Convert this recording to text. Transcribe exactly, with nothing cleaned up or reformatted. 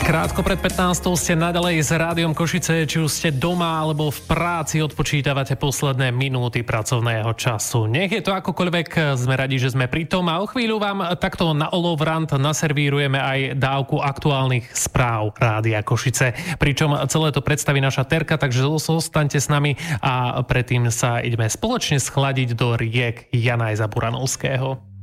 Krátko pred pätnástou ste naďalej s Rádiom Košice, či už ste doma alebo v práci odpočítavate posledné minúty pracovného času. Nech je to akokoľvek, sme radi, že sme pri tom a o chvíľu vám takto na Olovrant naservírujeme aj dávku aktuálnych správ Rádia Košice. Pričom celé to predstaví naša Terka, takže zostaňte s nami a predtým sa ideme spoločne schladiť do riek Janajza Buranovského.